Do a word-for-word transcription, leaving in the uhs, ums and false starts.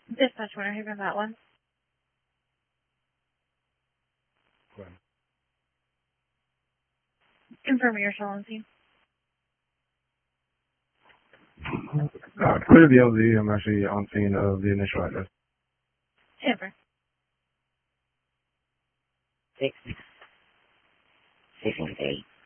Dispatch one, here from that one. Go ahead. Confirm your shell on scene. Uh, clear the L Z. I'm actually on scene of the initial address. Amber. Six. Six one eight.